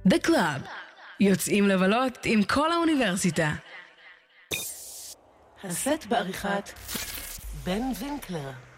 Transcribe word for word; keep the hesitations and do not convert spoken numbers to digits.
The Club. יוצאים לבלות עם כל האוניברסיטה. הסט בעריכת בן וינקלר.